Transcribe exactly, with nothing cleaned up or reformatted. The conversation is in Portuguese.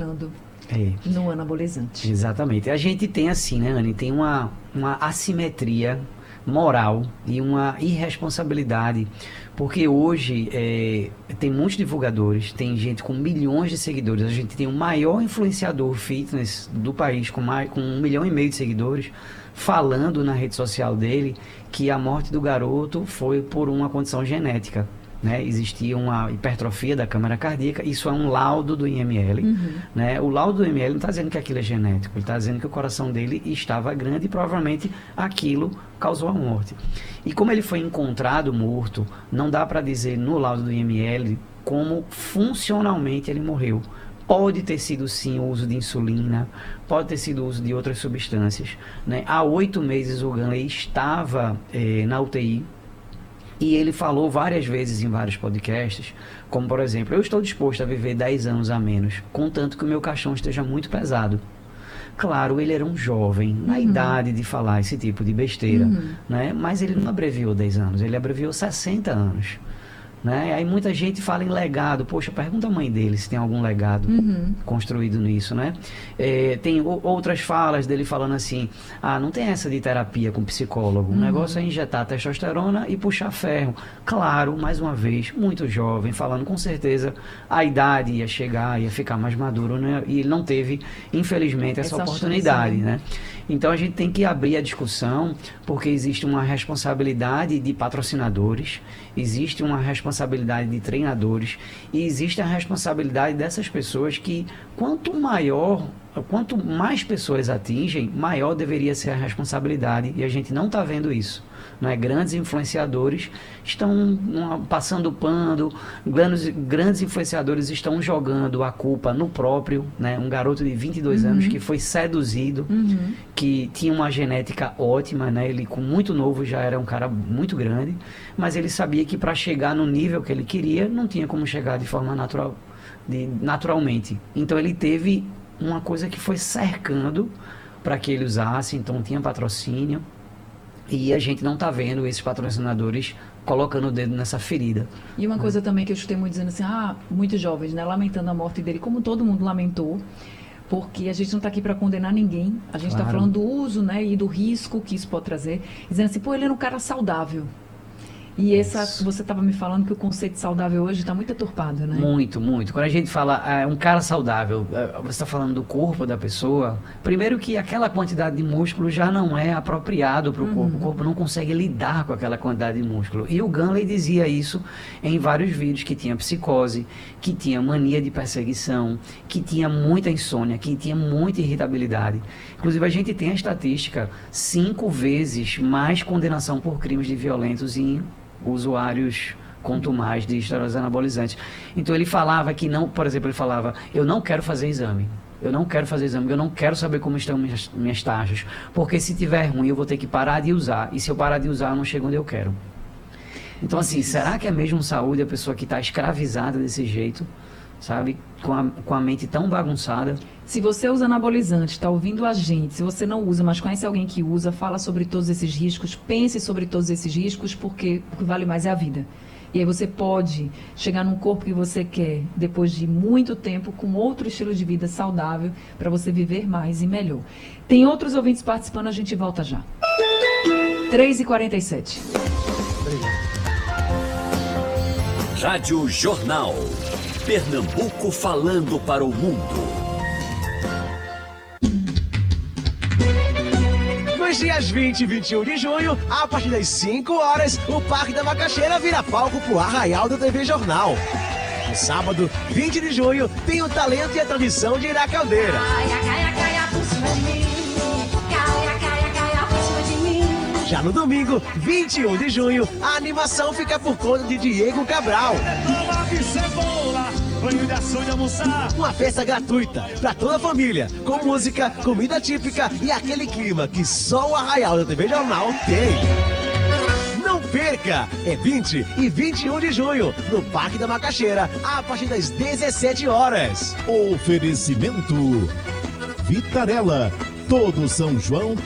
entrando É. no anabolizante. Exatamente. A gente tem assim, né, Anny? Tem uma, uma assimetria moral e uma irresponsabilidade, porque hoje é, tem muitos divulgadores, tem gente com milhões de seguidores, a gente tem o maior influenciador fitness do país com, mais, com um milhão e meio de seguidores, falando na rede social dele que a morte do garoto foi por uma condição genética. Né, existia uma hipertrofia da câmara cardíaca, isso é um laudo do I M L. Uhum. Né? O laudo do I M L não está dizendo que aquilo é genético, ele está dizendo que o coração dele estava grande e provavelmente aquilo causou a morte. E como ele foi encontrado morto, não dá para dizer no laudo do I M L como funcionalmente ele morreu. Pode ter sido sim o uso de insulina, pode ter sido o uso de outras substâncias. Né? Há oito meses o Ganley estava eh, na U T I, e ele falou várias vezes em vários podcasts, como por exemplo, eu estou disposto a viver dez anos a menos, contanto que o meu caixão esteja muito pesado. Claro, ele era um jovem, na Uhum. idade de falar esse tipo de besteira, Uhum. né? Mas ele não abreviou dez anos, ele abreviou sessenta anos. Né? Aí muita gente fala em legado. Poxa, pergunta à mãe dele se tem algum legado Uhum. construído nisso, né? É, tem o, outras falas dele falando assim, ah, não tem essa de terapia com psicólogo, o Uhum. negócio é injetar testosterona e puxar ferro. Claro, mais uma vez, muito jovem, falando com certeza a idade ia chegar, ia ficar mais maduro, né? E ele não teve, infelizmente, essa, Essa oportunidade, chance, né? né? Então a gente tem que abrir a discussão, porque existe uma responsabilidade de patrocinadores, existe uma responsabilidade de treinadores e existe a responsabilidade dessas pessoas que, quanto maior, quanto mais pessoas atingem, maior deveria ser a responsabilidade, e a gente não está vendo isso. Né? Grandes influenciadores estão uma, passando pano, grandes, grandes influenciadores estão jogando a culpa no próprio, né? Um garoto de vinte e dois Uhum. anos que foi seduzido, Uhum. que tinha uma genética ótima, né? Ele com muito novo já era um cara muito grande, mas ele sabia que para chegar no nível que ele queria, não tinha como chegar de forma natural, de, naturalmente. Então ele teve uma coisa que foi cercando para que ele usasse, então tinha patrocínio, e a gente não está vendo esses patrocinadores colocando o dedo nessa ferida. E uma coisa também que eu chutei muito dizendo assim, ah, muitos jovens, né, lamentando a morte dele, como todo mundo lamentou, porque a gente não está aqui para condenar ninguém, a gente está Claro. falando do uso, né, e do risco que isso pode trazer, dizendo assim, pô, ele era um cara saudável. E essa, Isso. você estava me falando que o conceito de saudável hoje está muito aturpado, né? Muito, muito. Quando a gente fala ah, um cara saudável, ah, você está falando do corpo da pessoa, primeiro que aquela quantidade de músculo já não é apropriado para o Uhum. corpo, o corpo não consegue lidar com aquela quantidade de músculo. E o Ganley dizia isso em vários vídeos, que tinha psicose, que tinha mania de perseguição, que tinha muita insônia, que tinha muita irritabilidade. Inclusive a gente tem a estatística, cinco vezes mais condenação por crimes de violentos em usuários contumaz de esteroides anabolizantes. Então ele falava que não, por exemplo, ele falava, eu não quero fazer exame, eu não quero fazer exame, eu não quero saber como estão minhas, minhas taxas, porque se tiver ruim eu vou ter que parar de usar, e se eu parar de usar eu não chego onde eu quero. Então assim, será que é mesmo saúde a pessoa que está escravizada desse jeito, sabe, com a, com a mente tão bagunçada? Se você usa anabolizante, está ouvindo a gente, se você não usa, mas conhece alguém que usa, fala sobre todos esses riscos, pense sobre todos esses riscos, porque o que vale mais é a vida. E aí você pode chegar num corpo que você quer, depois de muito tempo, com outro estilo de vida saudável, para você viver mais e melhor. Tem outros ouvintes participando, a gente volta já. três e quarenta e sete. Rádio Jornal. Pernambuco falando para o mundo. Nos dias vinte e vinte e um de junho, a partir das cinco horas, o Parque da Macaxeira vira palco pro Arraial da T V Jornal. No sábado, vinte de junho, tem o talento e a tradição de Ira Caldeira. Caia, caia, caia por cima de mim. Caia, caia, caia por cima de mim. Já no domingo, vinte e um de junho, a animação fica por conta de Diego Cabral. Uma festa gratuita para toda a família, com música, comida típica e aquele clima que só o Arraial da T V Jornal tem. Não perca! É vinte e vinte e um de junho, no Parque da Macaxeira, a partir das dezessete horas. Oferecimento Vitarella. Todo São João